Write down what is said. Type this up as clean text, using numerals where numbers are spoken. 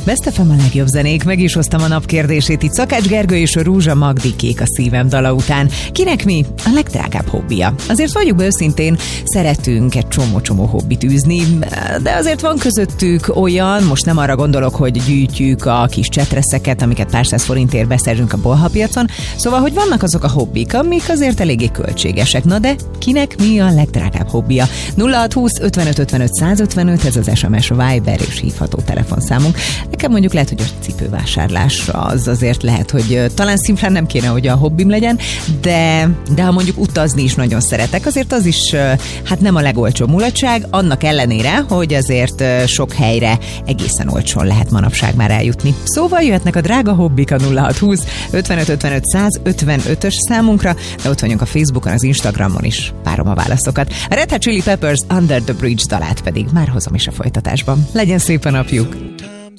Best FM a legjobb zenék, meg is hoztam a nap kérdését itt Szakács Gergő és a Rózsa Magdikék a szívem dala után. Kinek mi a legdrágább hobbija? Azért valljuk be őszintén, szeretünk egy csomó hobbit űzni, de azért van közöttük olyan, most nem arra gondolok, hogy gyűjtjük a kis csetreszeket, amiket pár száz forintért beszerzünk a bolhapiacon, szóval, hogy vannak azok a hobbik, amik azért eléggé költségesek. Na de kinek mi a legdrágább hobbija? 0620 55 55 155, ez az SMS, Viber és hívható telefonszámunk. Nekem mondjuk lehet, hogy a cipővásárlás az azért lehet, hogy talán szimplán nem kéne, hogy a hobbim legyen, de ha mondjuk utazni is nagyon szeretek, azért az is hát nem a legolcsóbb mulatság, annak ellenére, hogy azért sok helyre egészen olcsón lehet manapság már eljutni. Szóval jöhetnek a drága hobbik a 0620 55 55 155-ös számunkra, de ott vagyunk a Facebookon, az Instagramon is. Várom a válaszokat. A Red Hot Chili Peppers Under the Bridge dalát pedig már hozom is a folytatásban. Legyen szép a napjuk!